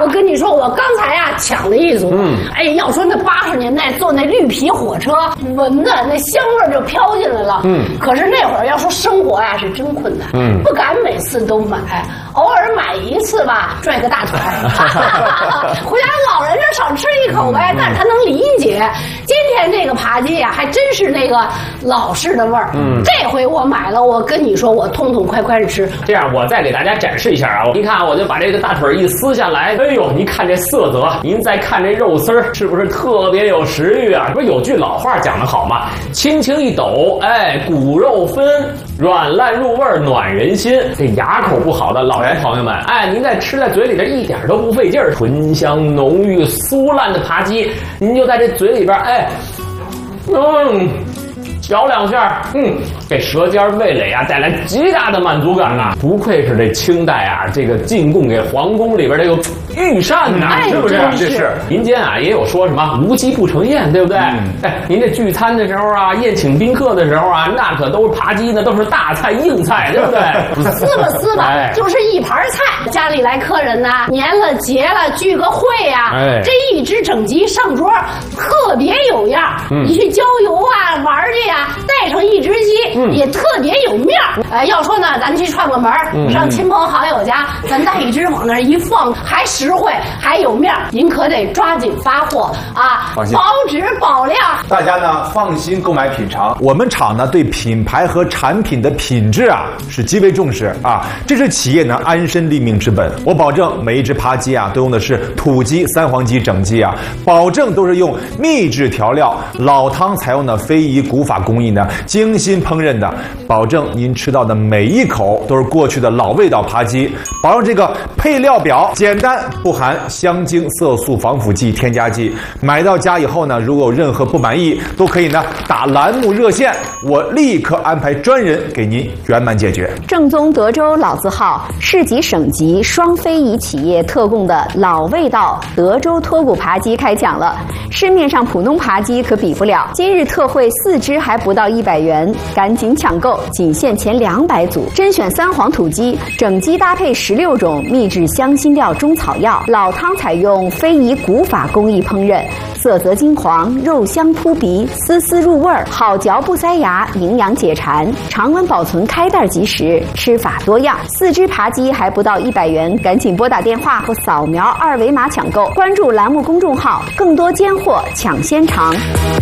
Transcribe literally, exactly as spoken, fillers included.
我跟你说，我刚才呀、啊、抢了一组，嗯，哎，要说那八十年代坐那绿皮火车，闻的那香味就飘进来了，嗯。可是那会儿要说生活呀、啊、是真困难，嗯，不敢每次都买，偶尔买一次吧，拽个大腿，回家老人这少吃一口呗，嗯、但是他能理解。今天这个扒鸡呀、啊，还真是那个老式的味儿，嗯，这回我买了，我跟你说，我痛痛快快的吃。 这样，我再给大家展示一下啊，你看，我就把这个大腿一撕下来，哎呦，您看这色泽，您再看这肉丝儿，是不是特别有食欲啊？不是有句老话讲得好吗？轻轻一抖，哎，骨肉分，软烂入味，暖人心。这牙口不好的老年朋友们，哎，您在吃在嘴里边一点都不费劲儿，醇香浓郁、酥烂的扒鸡，您就在这嘴里边，哎，嗯。嚼两下，嗯，给舌尖味蕾啊带来极大的满足感啊！不愧是这清代啊，这个进贡给皇宫里边这个御膳呐、啊， 哎、 是不是？ 这是民间啊也有说什么无鸡不成宴，对不对？嗯、哎，您这聚餐的时候啊，宴请宾客的时候啊，那可都是扒鸡，那都是大菜硬菜，对不对？ 撕吧撕吧，哎、就是一盘菜，家里来客人呐，年了节了聚个会呀、啊，哎、这一只整鸡上桌，特别有样。嗯、你去郊游啊玩去呀、啊，带上一只鸡、嗯、也特别有面儿。呃，要说呢，咱去串个门，嗯、上亲朋好友家，咱带一只往那一放，还实惠还有面儿。您可得抓紧发货啊，保质保量。 大家呢放心购买品尝。我们厂呢对品牌和产品的品质啊是极为重视啊，这是企业呢安身立命之本。我保证每一只扒鸡啊都用的是土鸡、三黄鸡整鸡啊，保证都是用秘制调料，老汤采用的非遗古法工艺呢精心烹饪的，保证您吃到的每一口都是过去的老味道扒鸡。保证这个配料表简单，不含香精、色素、防腐剂、添加剂。买到家以后呢，如果有任何不满意，都可以呢打栏目热线，我立刻安排专人给您圆满解决。 正宗德州老字号、市级省级双非遗企业特供的老味道德州脱骨扒鸡开抢了，市面上普通扒鸡可比不了。今日特惠四只还不到一百元，赶紧抢购，仅限前两百组。甄选三黄土鸡，整鸡搭配十六种秘制香辛料中草药，老汤采用非遗古法工艺烹饪，色泽金黄，肉香扑鼻，丝丝入味儿，好嚼不塞牙，营养解馋，常温保存，开袋即食，吃法多样。四只扒鸡还不到一百元，赶紧拨打电话或扫描二维码抢购，关注栏目公众号，更多尖货抢先尝。